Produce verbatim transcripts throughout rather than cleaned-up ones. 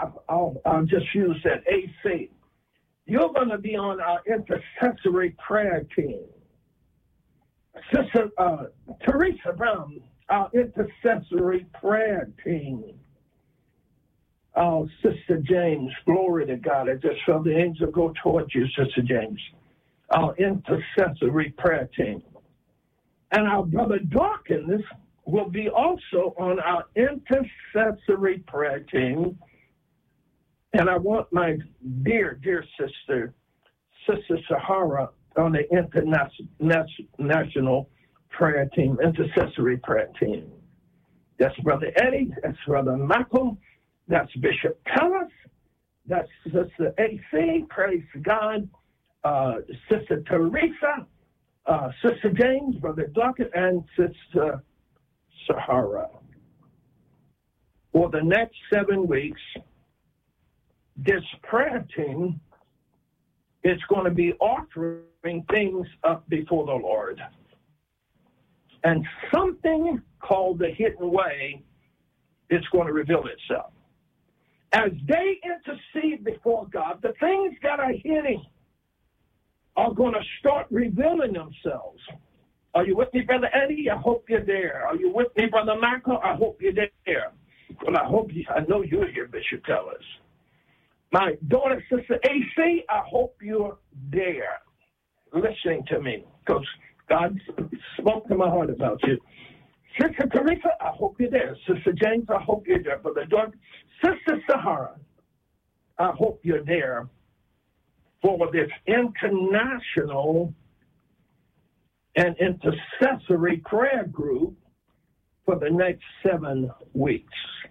I'll, I'll just use that A C. You're going to be on our intercessory prayer team. Sister uh, Teresa Brown, our intercessory prayer team. Oh, Sister James, glory to God. I just felt the angel go towards you, Sister James. Our intercessory prayer team. And our brother Dawkins will be also on our intercessory prayer team. And I want my dear, dear sister, Sister Sahara, on the international prayer team, intercessory prayer team. That's Brother Eddie, that's Brother Michael, that's Bishop Tellis, that's Sister A C, praise God, uh, Sister Teresa, uh, Sister James, Brother Duncan, and Sister Sahara. For the next seven weeks, this prayer team is going to be offering things up before the Lord. And something called the hidden way is going to reveal itself. As they intercede before God, the things that are hidden are going to start revealing themselves. Are you with me, Brother Eddie? I hope you're there. Are you with me, Brother Michael? I hope you're there. Well, I hope you, I know you're here, Bishop Tellis. My daughter, Sister A C, I hope you're there listening to me, because God spoke to my heart about you. Sister Teresa, I hope you're there. Sister James, I hope you're there. Brother Dorn, Sister Sahara, I hope you're there for this international and intercessory prayer group for the next seven weeks.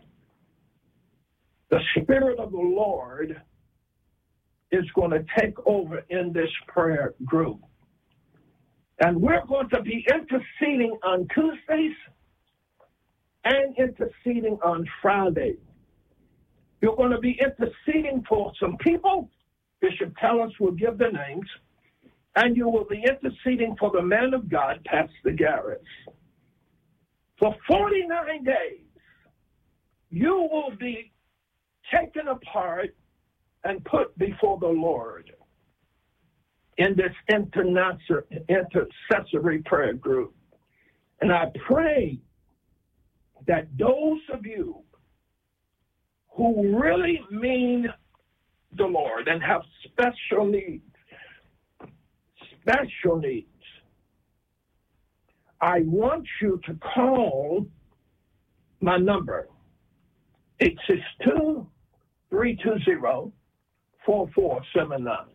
The Spirit of the Lord is going to take over in this prayer group. And we're going to be interceding on Tuesdays and interceding on Friday. You're going to be interceding for some people. Bishop Tellis will give the names. And you will be interceding for the man of God, Pastor Garrett. For forty-nine days, you will be taken apart and put before the Lord in this intercessory prayer group. And I pray that those of you who really mean the Lord and have special needs, special needs, I want you to call my number, eight six two, three two zero, four four seven nine.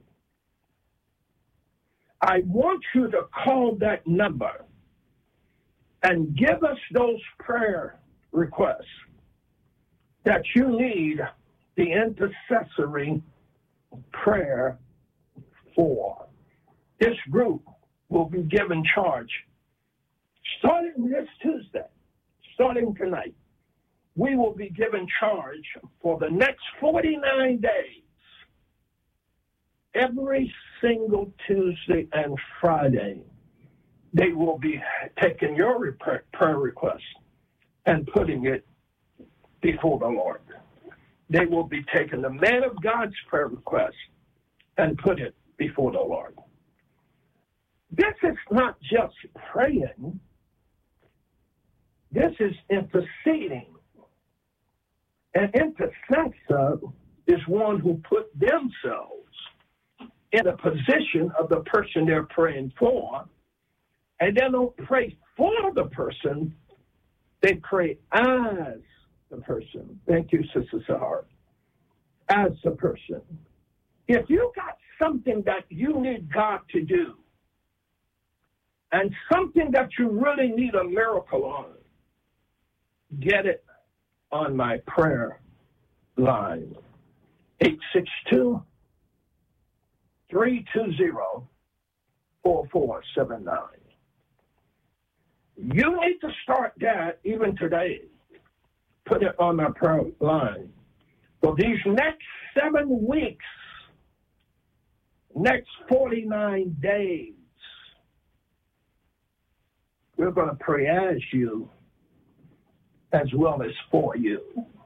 I want you to call that number and give us those prayer requests that you need the intercessory prayer for. This group will be given charge starting this Tuesday, starting tonight. We will be given charge for the next forty-nine days, every single Tuesday and Friday. They will be taking your prayer request and putting it before the Lord. They will be taking the man of God's prayer request and put it before the Lord. This is not just praying. This is interceding. An intercessor is one who put themselves in a position of the person they're praying for, and they don't pray for the person, they pray as the person. Thank you, Sister Sahara. As the person. If you got something that you need God to do, and something that you really need a miracle on, get it on my prayer line, eight six two, three two zero, four four seven nine. You need to start that even today. Put it on my prayer line. For these next seven weeks, next forty-nine days, we're going to pray as you as well as for you.